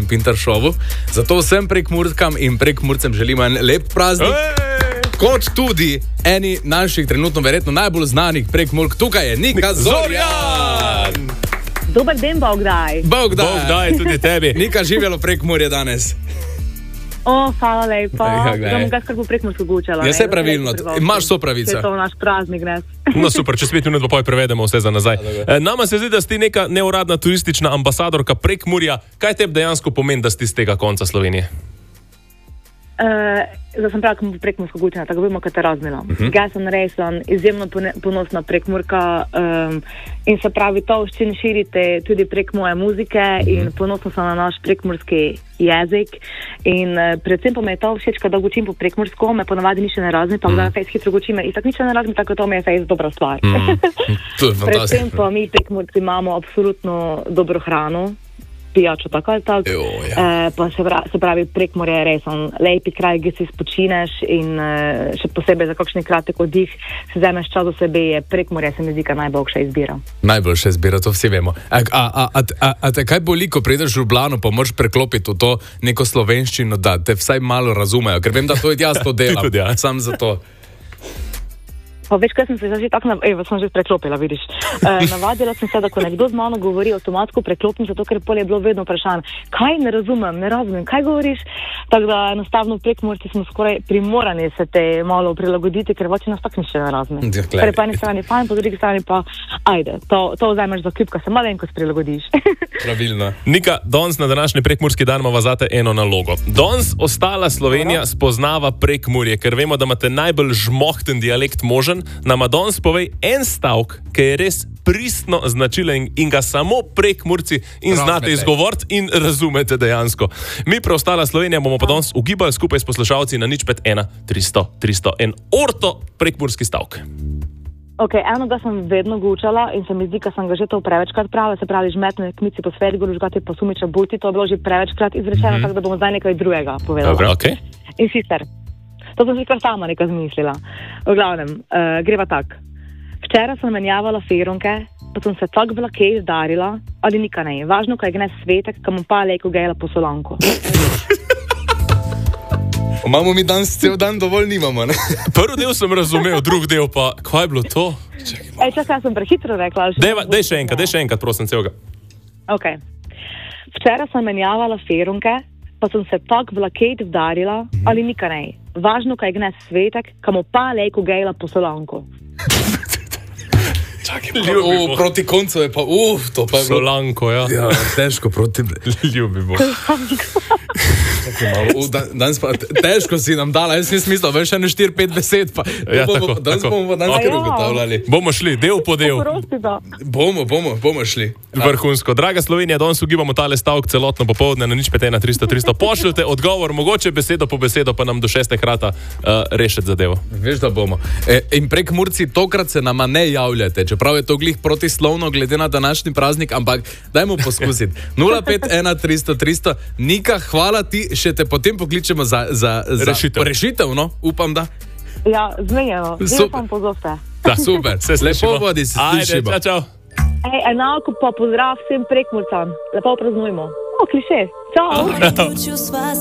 Pintar-šovu. Zato vsem Prekmurkam in Prekmurcem želimo en lep praznik. Kot tudi eni naših trenutno verjetno najbolj znanih Prekmurk. Tukaj je Nika Zorjan! Dober dan, Bogdaj. Bogdaj tudi tebi. Nika, živelo Prekmurje danes. Hvala lepa. Zdaj ga skrbu Prekmursko gučala. Ja, vse pravilno. Imaš so pravico. Je to naš praznik dnes. No super, čez 5 minut pa prevedemo vse za nazaj. Nama se zdi, da si neka neuradna turistična ambasadorka Prekmurja. Kaj tebi dejansko pomeni, da si z tega konca Slovenije? Zdaj sem pravila, kako Prekmursko gučena, tako vemo, kaj te razmila. Jaz sem res izjemno ponosna Prekmurka in se pravi, to s čim širite tudi prek moje muzike in ponosna sem na naš prekmurski jezik in predvsem pa me je to všeč, kada gučim po prekmursko, me ponavadi nič ne razmi, pa da fejs hitro gučim in tako nič ne razmi, tako to mi je fejs dobra stvar. Predvsem pa mi Prekmurci imamo absolutno dobro hrano, pijačo tako ali tako, pa se pravi Prekmurje je res lepi kraj, gdje si spočineš in še posebej za kakšni kratek oddih si vzameš čas do sebe, je Prekmurje se mi zdi, najboljša izbira. Najboljša izbira, to vsi vemo. A te kaj boli, ko prideš v Ljubljano, pa moraš preklopiti v to neko slovenščino, da te vsaj malo razumejo, ker vem, da to jaz to delam, sam za to. Pa veš, kaj sem se že tako, sem že preklopila, vidiš. Navadila sem se, da ko nekdo z mano govori, avtomatsko preklopim, zato ker pol je bilo vedno vprašanje, kaj ne razumem, kaj govoriš. Tako da enostavno v Prekmurci smo skoraj primorani se te malo prilagoditi, ker voči nas tako nišče ne razume. Torej po eni strani fajn, po drugi strani pa ajde, to vzameš za kljub, ko se malenkost prilagodiš. Pravilno. Nika, danes na današnji Prekmurski dan imamo zate eno nalogo. Danes ostala Slovenija spoznava Prekmurje, ker vemo, da imate najbolj žmohten dialekt možen. Nama danes povej en stavek, ki je res pristno značilen in ga samo Prekmurci in znate izgovoriti in razumete dejansko. Mi preostala Slovenija bomo pa danes ugibali skupaj s poslušalci na 051 300 en orto prekmurski stavek. Ok, eno sem vedno gučala in se mi zdi, da sem ga že to prevečkrat pravila, se pravi žmetne kmici po Svetgorju, žgati po Sumiča Bulti, to je bilo že prevečkrat izrečeno, tako da bomo zdaj nekaj drugega povedala. Dobro, ok. In sicer, to sem si kar sama nekaj zmislila. V glavnem, greva tak. Včeraj sem menjavala feronke, pa sem se tak vlakej zdarila, ali nika ne. Važno, kaj gnes svetek, kam pa lejko gejla po solanko. Imamo mi danes cel dan dovolj nimamo, ne? Prvi del sem razumel, drugi del pa, kaj je bilo to? Čakaj, sem prehitro rekla. Dej še enkrat, prosim, celega. Ok. Včeraj sem menjavala feronke, pa sem se tak vlakej vdarila, ali nika ne. Važno, kaj gnes svetek, kam pa lejko gejla po solanko. Proti koncu je pa, to pa je bilo... Solanko, ja. Ja, težko proti... Ljubimo. Danes pa težko si nam dala, jaz nisem mislil, veš, 4-5 besed, pa danes bomo danes kar ugotavljali. Bomo šli, del po del. Bomo šli. Vrhunsko. Draga Slovenija, danes ugibamo tale stavek celotno popoldne na 051 300. Pošljite odgovor, mogoče besedo po besedo, pa nam do 6. krata rešiti zadevo. Veš, da bomo. In Prekmurci tokrat se nama ne javljate, čeprav je to glih protislovno glede na današnji praznik, ampak dajmo poskusiti. 051 300. Nika, hvala ti, še te potem pokličemo za rešitev, no? Upam, da. Ja, zmenjeno. Zdaj pa pozovte. Da, super. Lepo vodi se slišimo. Ajde, čau. Enako pa pozdrav vsem Prekmurcam. Lepo praznujmo. Kliše. Čau.